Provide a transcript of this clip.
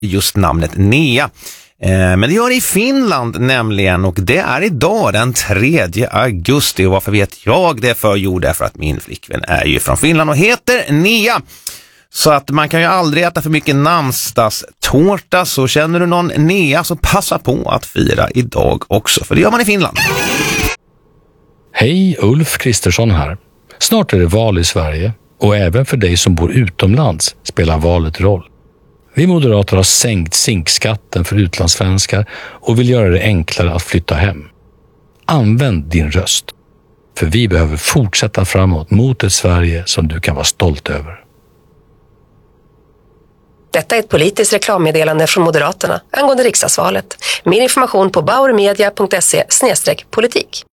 just namnet Nea. Men det gör det i Finland nämligen, och det är idag den 3 augusti. Och varför vet jag det för? Jo, därför att min flickvän är ju från Finland och heter Nea. Så att man kan ju aldrig äta för mycket namnsdagstårta, så känner du någon Nea så passa på att fira idag också, för det gör man i Finland. Hej, Ulf Kristersson här. Snart är det val i Sverige, och även för dig som bor utomlands spelar valet roll. Vi moderater har sänkt zinkskatten för utlandssvenskar och vill göra det enklare att flytta hem. Använd din röst, för vi behöver fortsätta framåt mot ett Sverige som du kan vara stolt över. Detta är ett politiskt reklammeddelande från Moderaterna angående riksdagsvalet. Mer information på bauermedia.se/politik.